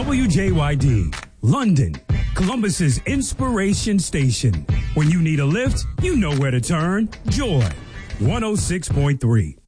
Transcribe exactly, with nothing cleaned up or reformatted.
W J Y D, London, Columbus's inspiration station. When you need a lift, you know where to turn. Joy, one oh six point three.